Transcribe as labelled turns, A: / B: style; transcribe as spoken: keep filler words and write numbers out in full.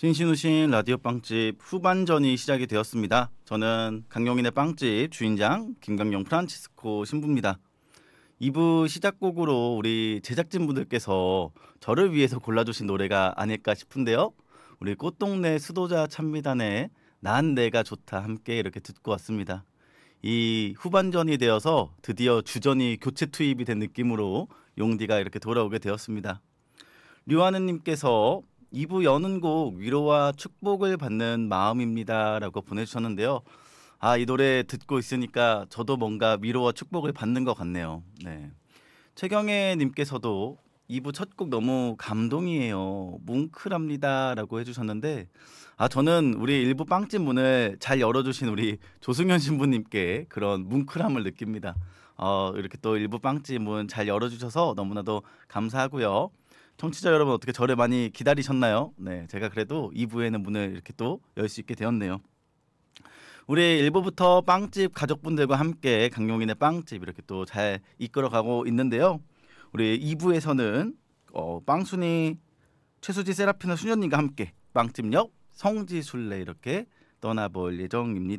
A: 신신우신 라디오 빵집 후반전이 시작이 되었습니다. 저는 강용인의 빵집 주인장 김강용 프란치스코 신부입니다. 이 부 시작곡으로 우리 제작진분들께서 저를 위해서 골라주신 노래가 아닐까 싶은데요. 우리 꽃동네 수도자 찬미단의 난 내가 좋다 함께 이렇게 듣고 왔습니다. 이 후반전이 되어서 드디어 주전이 교체 투입이 된 느낌으로 용디가 이렇게 돌아오게 되었습니다. 류하느님께서 이 부 여는 곡 위로와 축복을 받는 마음입니다 라고 보내주셨는데요. 아, 이 노래 듣고 있으니까 저도 뭔가 위로와 축복을 받는 것 같네요. 네. 최경애 님께서도 이 부 첫 곡 너무 감동이에요. 뭉클합니다 라고 해주셨는데, 아, 저는 우리 일부 빵집 문을 잘 열어주신 우리 조승현 신부님께 그런 뭉클함을 느낍니다. 어, 이렇게 또 일부 빵집 문 잘 열어주셔서 너무나도 감사하고요. 청취자 여러분, 어떻게 저를 많이 기다리셨나요? 네, 제가 그래도 이 부에는 문을 이렇게 또 열 수 있게 되었네요. 우리 일 부부터 빵집 가족분들과 함께 강용인의 빵집 이렇게 또 잘 이끌어가고 있는데요. 우리 이 부에서는 어, 빵순이 최수지 세라피나 수녀님과 함께 빵집 옆 성지순례 이렇게 떠나볼 예정입니다.